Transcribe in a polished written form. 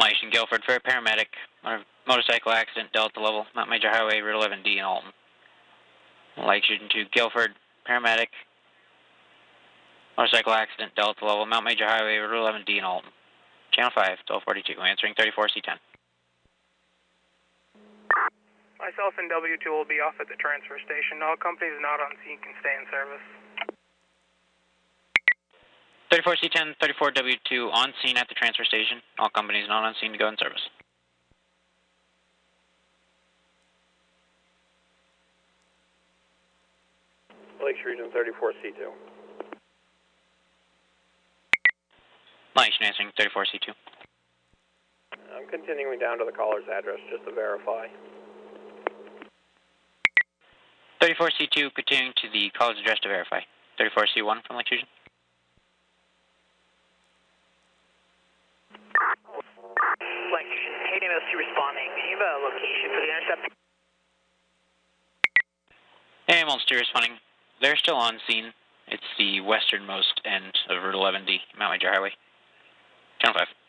Lation, Guilford, for a paramedic, motorcycle accident, Delta level, Mount Major Highway, Route 11D in Alton. Lation to Guilford, paramedic, motorcycle accident, Delta level, Mount Major Highway, Route 11D in Alton. Channel 5, 1242, answering 34C10. Myself and W2 will be off at the transfer station. All companies not on scene can stay in service. 34C10, 34W2 on scene at the transfer station. All companies not on scene to go in service. Lakes Region 34C2. Lation answering 34C2. I'm continuing down to the caller's address just to verify. 34C2 continuing to the caller's address to verify. 34C1 from Lake Region. Lake Region, KDMOC responding. Do you have a location for the intercept? AML2 responding. They're still on scene. It's the westernmost end of Route 11D, Mount Major Highway. Channel 5.